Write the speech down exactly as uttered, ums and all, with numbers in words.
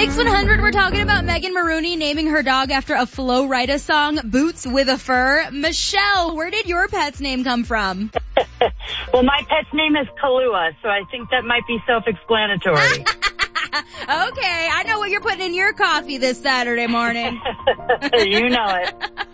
Mix one hundred, we're talking about Megan Maroney naming her dog after a Flo Rida song, Boots with a Fur. Michelle, where did your pet's name come from? Well, my pet's name is Kahlua, so I think that might be self-explanatory. Okay, I know what you're putting in your coffee this Saturday morning. You know it.